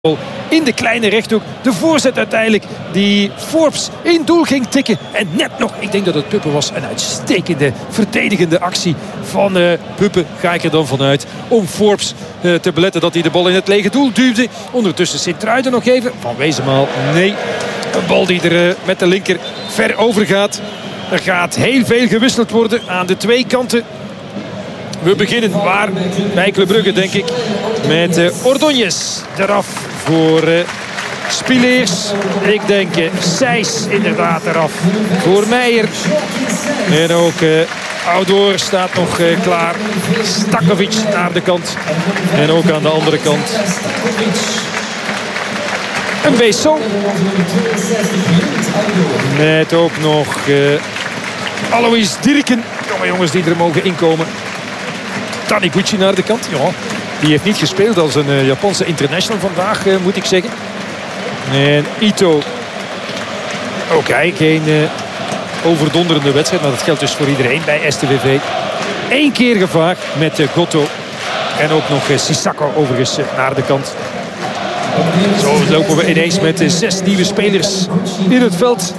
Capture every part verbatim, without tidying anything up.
In de kleine rechthoek. De voorzet uiteindelijk die Forbes in doel ging tikken. En net nog, ik denk dat het Puppen was, een uitstekende verdedigende actie van uh, Puppen. Ga ik er dan vanuit om Forbes uh, te beletten dat hij de bal in het lege doel duwde. Ondertussen Sint-Truiden nog even. Van Wezenmaal, nee. Een bal die er uh, met de linker ver over gaat. Er gaat heel veel gewisseld worden aan de twee kanten. We beginnen waar? Bij Club Brugge, denk ik. Met uh, Ordóñez eraf voor uh, Spileers. Ik denk uh, Sijs inderdaad eraf voor Meijer. En ook uh, Audor staat nog uh, klaar. Stakovic naar de kant. En ook aan de andere kant een Besson. Met ook nog uh, Alois Dirken. Jonge jongens die er mogen inkomen. Taniguchi naar de kant. Ja, die heeft niet gespeeld als een uh, Japanse international vandaag, uh, moet ik zeggen. En Ito. Ook hij geen uh, overdonderende wedstrijd. Maar dat geldt dus voor iedereen bij S T V V. Eén keer gevaar met uh, Goto. En ook nog uh, Sissako overigens uh, naar de kant. Zo lopen we ineens met uh, zes nieuwe spelers in het veld.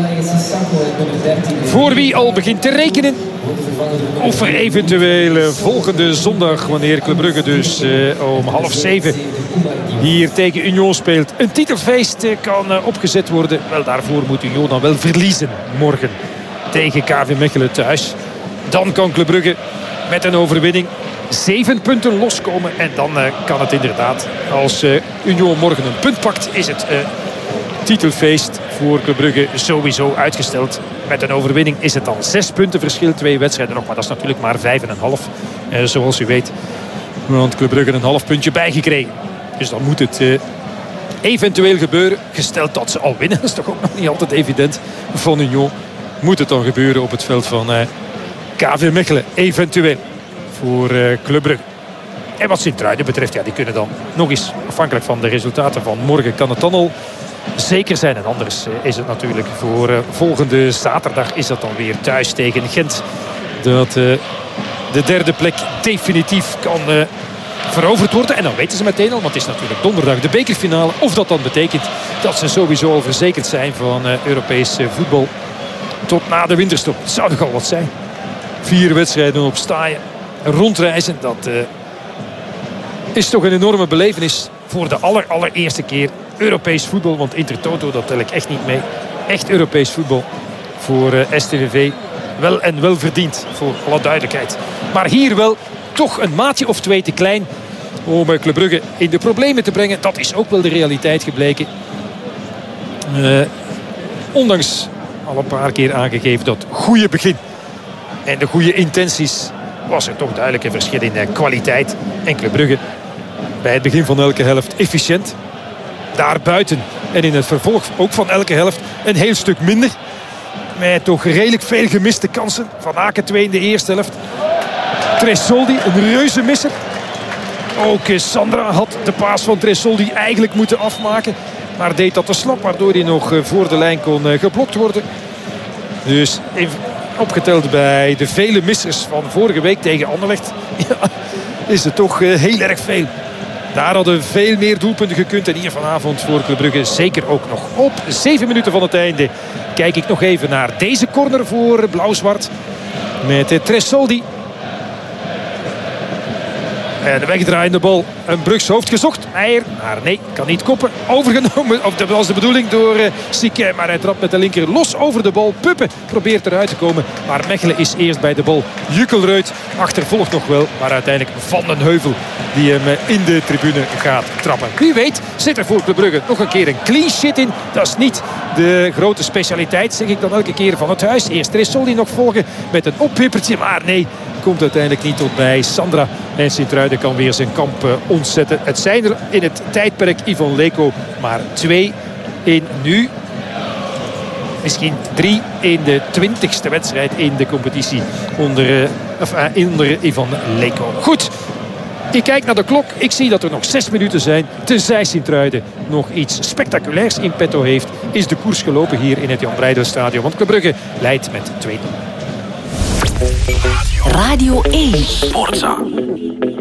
Voor wie al begint te rekenen. Of er eventueel volgende zondag, wanneer Club Brugge dus uh, om half zeven hier tegen Union speelt, een titelfeest uh, kan uh, opgezet worden. Wel, daarvoor moet Union dan wel verliezen morgen tegen K V Mechelen thuis. Dan kan Club Brugge met een overwinning zeven punten loskomen. En dan uh, kan het inderdaad, als uh, Union morgen een punt pakt, is het uh, titelfeest voor Club Brugge sowieso uitgesteld. Met een overwinning is het dan zes punten verschil. Twee wedstrijden nog, maar dat is natuurlijk maar vijf en een half. Uh, zoals u weet. Want Club Brugge een half puntje bijgekregen. Dus dan moet het uh, eventueel gebeuren. Gesteld dat ze al winnen. Dat is toch ook nog niet altijd evident. Van Union moet het dan gebeuren op het veld van uh, K V Mechelen. Eventueel voor uh, Club Brugge. En wat Sint-Truiden betreft, ja, die kunnen dan nog eens, afhankelijk van de resultaten van morgen, kan het dan al zeker zijn. En anders uh, is het natuurlijk voor uh, volgende zaterdag is dat dan weer thuis tegen Gent. Dat uh, de derde plek definitief kan uh, veroverd worden. En dan weten ze meteen al, want het is natuurlijk donderdag de bekerfinale. Of dat dan betekent dat ze sowieso al verzekerd zijn van uh, Europees uh, voetbal tot na de winterstop. Het zou nogal wat zijn. Vier wedstrijden op staaien. Rondreizen, dat uh, is toch een enorme belevenis voor de aller, allereerste keer Europees voetbal. Want Intertoto, dat tel ik echt niet mee. Echt Europees voetbal voor uh, S T V V. Wel en wel verdiend, voor alle duidelijkheid. Maar hier wel toch een maatje of twee te klein om uh, Club Brugge in de problemen te brengen. Dat is ook wel de realiteit gebleken. Uh, ondanks al een paar keer aangegeven dat goede begin en de goede intenties, was er toch duidelijk een verschil in kwaliteit. En Club Brugge bij het begin van elke helft efficiënt. Daarbuiten en in het vervolg ook van elke helft een heel stuk minder. Met toch redelijk veel gemiste kansen. Van Aken twee in de eerste helft. Tresoldi, een reuze misser. Ook Sandra had de paas van Tresoldi eigenlijk moeten afmaken. Maar deed dat te slap, waardoor hij nog voor de lijn kon geblokt worden. Dus even opgeteld bij de vele missers van vorige week tegen Anderlecht, ja, is het toch uh, heel erg veel. Daar hadden veel meer doelpunten gekund. En hier vanavond voor Club Brugge zeker ook nog. Op zeven minuten van het einde kijk ik nog even naar deze corner voor Blauw-Zwart. Met uh, Tresoldi. En de wegdraaiende bal. Een Brugs hoofd gezocht. Meijer. Maar nee, kan niet koppen. Overgenomen. Of dat was de bedoeling door uh, Sique. Maar hij trapt met de linker los over de bal. Puppen probeert eruit te komen. Maar Mechelen is eerst bij de bal. Jukkelruit achtervolgt nog wel. Maar uiteindelijk Van den Heuvel die hem uh, in de tribune gaat trappen. Wie weet zit er voor Club Brugge nog een keer een clean shit in. Dat is niet de grote specialiteit, zeg ik dan elke keer van het huis. Eerst Tresoldi nog volgen met een oppippertje. Maar nee, komt uiteindelijk niet tot bij Sandra. En Sint-Truiden kan weer zijn kamp uh, ontzetten. Het zijn er in het tijdperk Ivan Leko maar twee in nu. Misschien drie in de twintigste wedstrijd in de competitie onder, uh, of, uh, onder Ivan Leko. Goed, ik kijk naar de klok. Ik zie dat er nog zes minuten zijn. Tenzij Sint-Truiden nog iets spectaculairs in petto heeft, is de koers gelopen hier in het Jan Breydel-stadion. Want Club Brugge leidt met twee nul. Radio één Sportza.